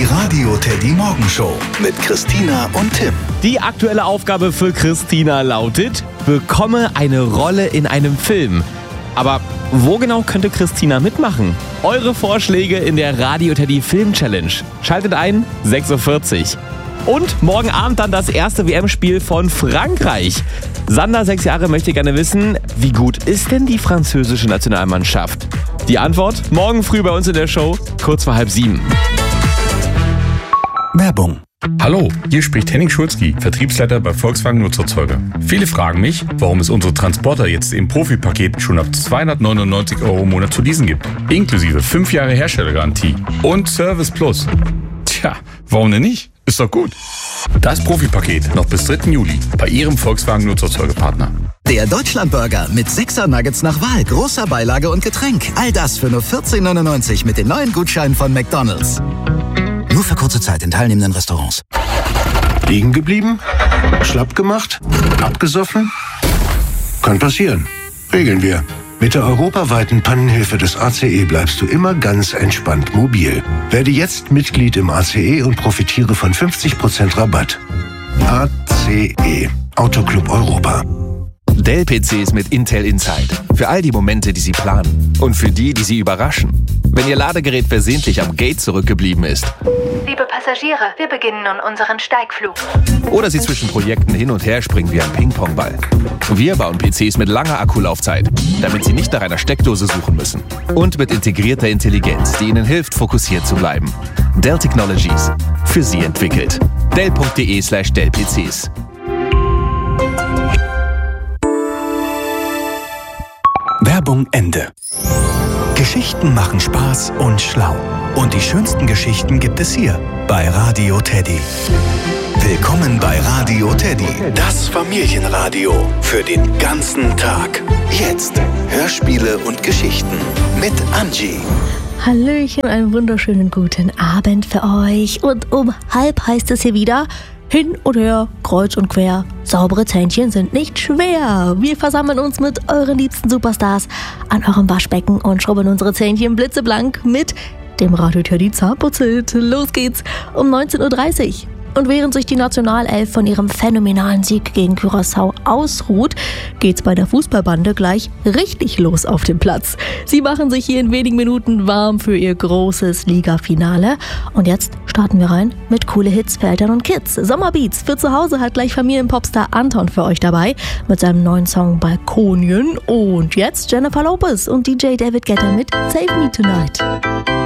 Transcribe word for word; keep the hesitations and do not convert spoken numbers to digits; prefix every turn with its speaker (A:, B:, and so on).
A: Radio Teddy Morgenshow mit Christina und Tim.
B: Die aktuelle Aufgabe für Christina lautet: Bekomme eine Rolle in einem Film. Aber wo genau könnte Christina mitmachen? Eure Vorschläge in der Radio Teddy Film Challenge. Schaltet ein, sechs Uhr vierzig. Und morgen Abend dann das erste W M-Spiel von Frankreich. Sander, sechs Jahre, möchte gerne wissen, wie gut ist denn die französische Nationalmannschaft? Die Antwort morgen früh bei uns in der Show, kurz vor halb sieben.
A: Werbung.
C: Hallo, hier spricht Henning Schulzki, Vertriebsleiter bei Volkswagen Nutzerzeuger. Viele fragen mich, warum es unsere Transporter jetzt im Profi-Paket schon ab zweihundertneunundneunzig Euro im Monat zu leasen gibt. Inklusive fünf Jahre Herstellergarantie und Service Plus. Tja, warum denn nicht? Ist doch gut. Das Profi-Paket noch bis dritten Juli bei Ihrem Volkswagen Nutzerzeugerpartner.
A: Der Deutschlandburger mit sechser Nuggets nach Wahl, großer Beilage und Getränk. All das für nur vierzehn neunundneunzig mit den neuen Gutscheinen von McDonald's. Nur für kurze Zeit in teilnehmenden Restaurants.
D: Liegen geblieben? Schlapp gemacht? Abgesoffen? Kann passieren. Regeln wir. Mit der europaweiten Pannenhilfe des A C E bleibst du immer ganz entspannt mobil. Werde jetzt Mitglied im A C E und profitiere von fünfzig Prozent Rabatt. A C E. Autoclub Europa.
E: Dell-P Cs mit Intel Inside. Für all die Momente, die Sie planen. Und für die, die Sie überraschen. Wenn Ihr Ladegerät versehentlich am Gate zurückgeblieben ist.
F: Liebe Passagiere, wir beginnen nun unseren Steigflug.
E: Oder Sie zwischen Projekten hin und her springen wie ein Ping-Pong-Ball. Wir bauen P Cs mit langer Akkulaufzeit, damit Sie nicht nach einer Steckdose suchen müssen. Und mit integrierter Intelligenz, die Ihnen hilft, fokussiert zu bleiben. Dell Technologies. Für Sie entwickelt. Dell.de slash Dell-PCs.
A: Werbung Ende. Geschichten machen Spaß und schlau. Und die schönsten Geschichten gibt es hier bei Radio Teddy. Willkommen bei Radio Teddy, das Familienradio für den ganzen Tag. Jetzt Hörspiele und Geschichten mit Angie.
G: Hallöchen, einen wunderschönen guten Abend für euch. Und um halb heißt es hier wieder: Hin und her, kreuz und quer, saubere Zähnchen sind nicht schwer. Wir versammeln uns mit euren liebsten Superstars an eurem Waschbecken und schrubben unsere Zähnchen blitzeblank mit dem Radio Teddy Zahnputzhit. Los geht's um neunzehn Uhr dreißig. Und während sich die Nationalelf von ihrem phänomenalen Sieg gegen Curaçao ausruht, geht's bei der Fußballbande gleich richtig los auf dem Platz. Sie machen sich hier in wenigen Minuten warm für ihr großes Liga-Finale. Und jetzt starten wir rein mit coole Hits für Eltern und Kids. Sommerbeats für zu Hause hat gleich Familienpopstar Anton für euch dabei mit seinem neuen Song Balkonien. Und jetzt Jennifer Lopez und D J David Guetta mit Save Me Tonight.